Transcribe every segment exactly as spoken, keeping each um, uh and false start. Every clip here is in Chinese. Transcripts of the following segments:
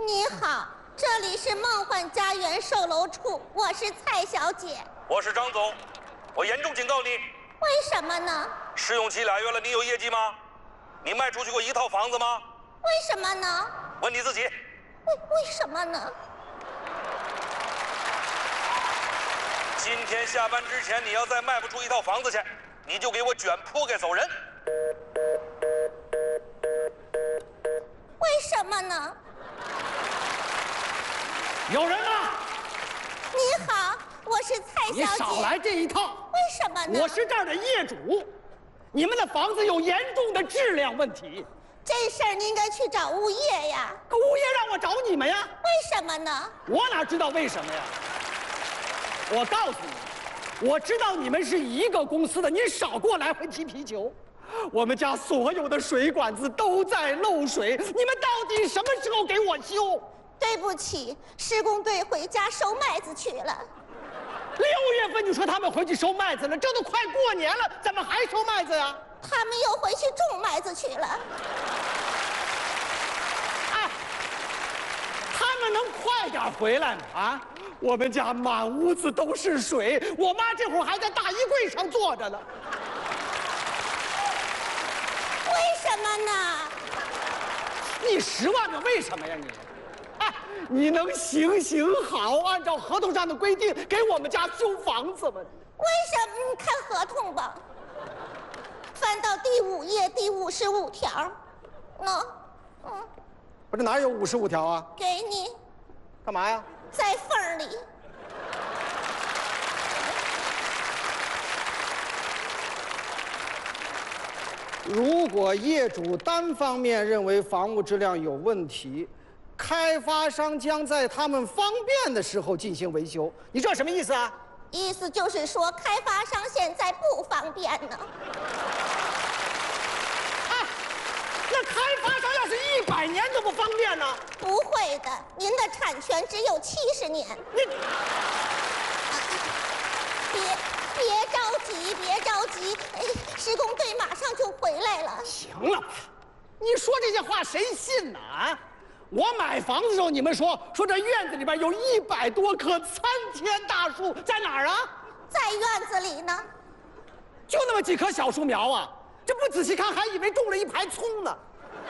你好，这里是梦幻家园售楼处，我是蔡小姐。 我是张总，我严重警告你。 为什么呢？ 试用期俩月了，你有业绩吗？你卖出去过一套房子吗？ 为什么呢？ 问你自己。 为为什么呢？ 今天下班之前，你要再卖不出一套房子去，你就给我卷铺盖走人。 为什么呢？ 有人吗？ 你好，我是蔡小姐。 你少来这一套！ 为什么呢？ 我是这儿的业主，你们的房子有严重的质量问题。 这事儿你应该去找物业呀。 可物业让我找你们呀？ 为什么呢？ 我哪知道为什么呀？我告诉你，我知道你们是一个公司的，你少给我来回踢皮球。我们家所有的水管子都在漏水，你们到底什么时候给我修？ 对不起，施工队回家收麦子去了。 六月份就说他们回去收麦子了，这都快过年了，怎么还收麦子呀？ 他们又回去种麦子去了。 哎，他们能快点回来吗？啊，我们家满屋子都是水，我妈这会儿还在大衣柜上坐着呢。 为什么呢？ 你十万个为什么呀你？哎，你能行行好，按照合同上的规定给我们家修房子吗？ 为什么？你看合同吧，翻到第五页第五十五条，喏，嗯， 不是哪有五十五条啊？ 给你， 干嘛呀？ 在缝里。 如果业主单方面认为房屋质量有问题，开发商将在他们方便的时候进行维修。 你这什么意思啊？ 意思就是说，开发商现在不方便呢。 哎，那开发商要是一百年都不方便呢？ 不会的，您的产权只有七十年。 你别别着急，别着急，哎，施工队马上就回来了。 行了吧？你说这些话谁信呢？啊！我买房子的时候，你们说说这院子里边有一百多棵参天大树，在哪儿啊？ 在院子里呢。 就那么几棵小树苗啊！这不仔细看，还以为种了一排葱呢。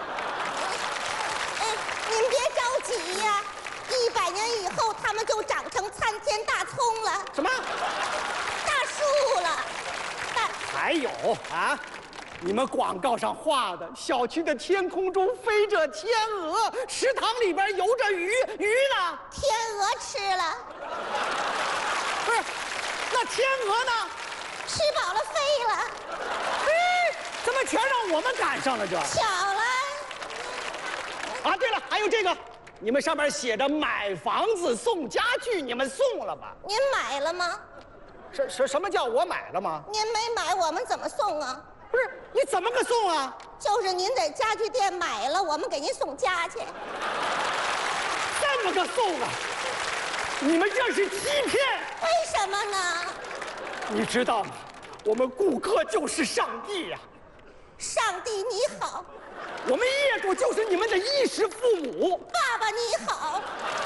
哎，您别着急呀，一百年以后，它们就长成参天大葱了。 什么？ 大树了。大还有啊！你们广告上画的小区的天空中飞着天鹅，池塘里边游着鱼，鱼呢？ 天鹅吃了。 不是，那天鹅呢？ 吃饱了飞了。 哎，怎么全让我们赶上了这？ 巧了。 啊，对了，还有这个，你们上面写着买房子送家具，你们送了吗？ 您买了吗？ 什什什么叫我买了吗？ 您没买，我们怎么送啊？ 不是，你怎么个送啊？ 就是您在家具店买了，我们给您送家去。 这么个送啊？你们这是欺骗！ 为什么呢？ 你知道吗？我们顾客就是上帝呀、 上帝你好。 我们业主就是你们的衣食父母。 爸爸你好。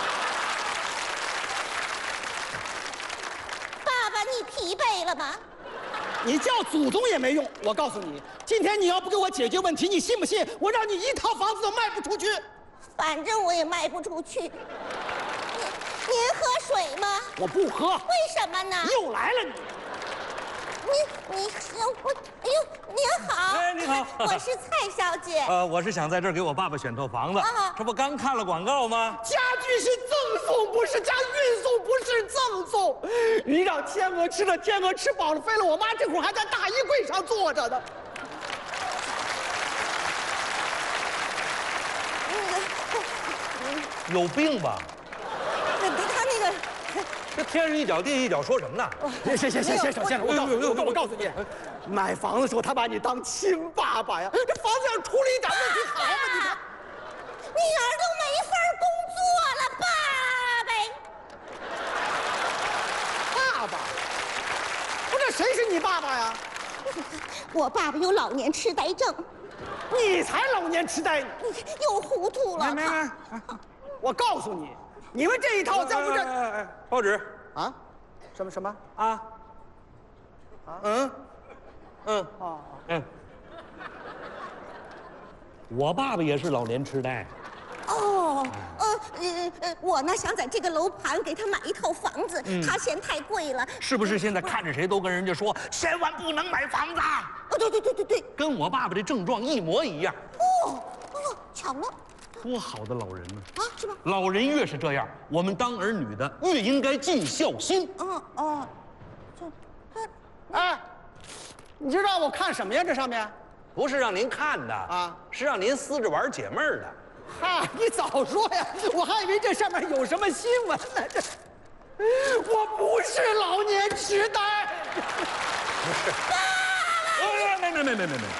爸爸你疲惫了吗？ 你叫祖宗也没用。我告诉你，今天你要不给我解决问题，你信不信我让你一套房子都卖不出去？ 反正我也卖不出去。您您喝水吗？ 我不喝。 为什么呢？ 又来了你！ 你你我哎呦，您好。 哎，你好， 我是蔡小姐。 呃，我是想在这儿给我爸爸选套房子， 啊这不刚看了广告吗？ 家具是赠送，不是加运送，不是赠送。你让天鹅吃了，天鹅吃饱了飞了，我妈这会儿还在大衣柜上坐着呢。 有病吧？ 那他那个。 这天上一脚地一脚，说什么呢？ 行行行行行，小先生，我告诉你， 哎呦哎呦我告诉你，买房子的时候他把你当亲爸爸呀，这房子要出了一点问题，好嘛？你看， 女儿都没法工作了，爸爸。 爸爸，不是谁是你爸爸呀？ 我爸爸有老年痴呆症。 你才老年痴呆， 又糊涂了。 没没没， 我告诉你，你们这一套在我们这哎哎哎报纸啊，什么什么啊， 啊嗯，嗯啊？ 嗯，我爸爸也是老年痴呆。 哦，呃呃呃，我呢想在这个楼盘给他买一套房子，他嫌太贵了。 是不是现在看着谁都跟人家说千万不能买房子？ 哦，对对对对对。 跟我爸爸的症状一模一样。 哦哦，巧了多好的老人呢！ 啊，是吗？ 老人越是这样，我们当儿女的越应该尽孝心。 嗯哦，这他哎，你这让我看什么呀？这上面？ 不是让您看的啊， 是让您撕着玩解闷儿的。 嗨，你早说呀！我还以为这上面有什么新闻呢。这，我不是老年痴呆。 哎，没没没没没没。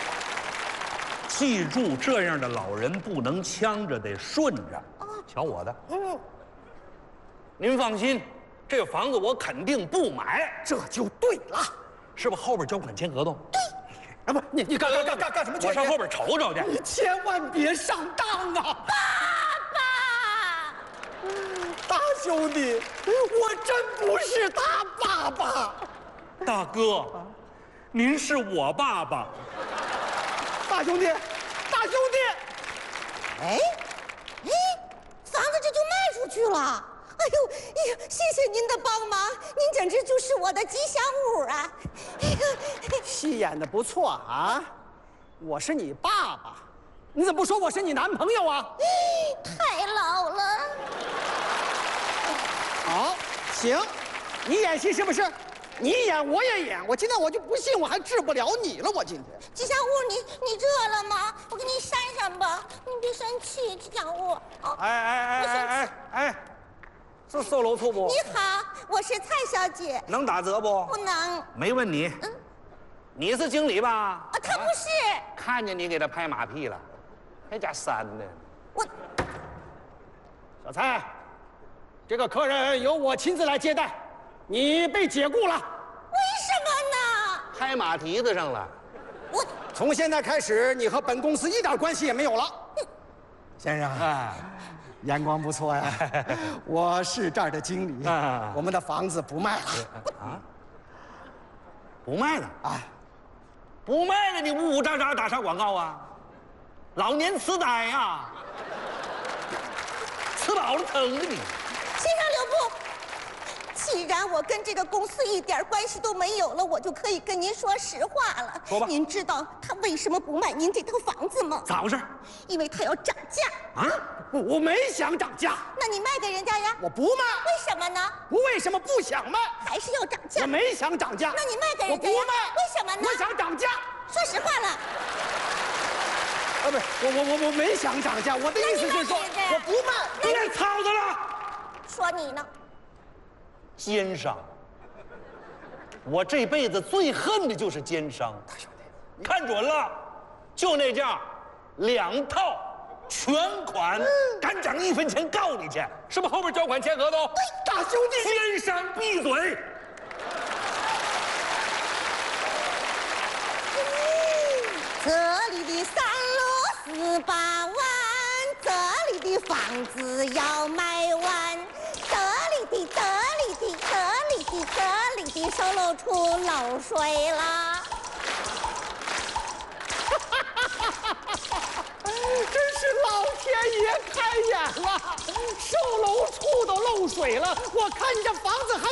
记住，这样的老人不能呛着，得顺着。瞧我的。 嗯， 您放心，这房子我肯定不买， 这就对了。 是不？后边交款签合同。对。 啊不，你你干干干干干什么去？ 我上后边瞅瞅去。 你千万别上当啊！ 爸爸， 大兄弟，我真不是他爸爸。 大哥，您是我爸爸。 大兄弟，大兄弟， 哎哎，房子这就卖出去了。哎呦哎呦，谢谢您的帮忙，您简直就是我的吉祥物啊！哎呀， 戏演的不错啊！我是你爸爸，你怎么不说我是你男朋友啊？ 太老了。 好，行，你演戏是不是？你演我也演，我今天我就不信我还治不了你了。我今天吉祥物，你你热了吗？我给你扇扇吧，你别生气，吉祥物。哦， 哎哎哎哎哎哎，是售楼处不？ 你好，我是蔡小姐。 能打折不？ 不能。 没问你。 嗯。 你是经理吧？ 啊，他不是。 看见你给他拍马屁了，还加扇呢。 我。 小蔡，这个客人由我亲自来接待，你被解雇了。 为什么呢？ 拍马蹄子上了。 我。 从现在开始，你和本公司一点关系也没有了。先生， 哎， 眼光不错呀。我是这儿的经理， 啊我们的房子不卖了。 啊？不卖了啊？ 不卖了，你呜呜喳喳打啥广告啊？老年痴呆呀、吃饱了撑的你。 先生留步。既然我跟这个公司一点关系都没有了，我就可以跟您说实话了。 说吧。 您知道他为什么不卖您这套房子吗？ 咋回事？ 因为他要涨价。 啊？ 我没想涨价， 那你卖给人家呀？ 我不卖。 为什么呢？ 我为什么不想卖？ 还是要涨价？ 我没想涨价。 那你卖给我不人家呀？ 卖。 为什么呢？ 我想涨价。 说实话了。 啊，不是，我我我我没想涨价，我的意思是说，我不卖。 别吵着了。 说你呢？ 奸商。我这辈子最恨的就是奸商。 大兄弟， 看准了，就那价，两套全款，敢涨一分钱告你去，是不是？后边交款签合同。 大兄弟， 奸商闭嘴！ 这里的三楼四八万，这里的房子要卖完，这里的这里的这里的这里的售楼处漏水了。 真是老天爷开眼了，售楼处都漏水了，我看你这房子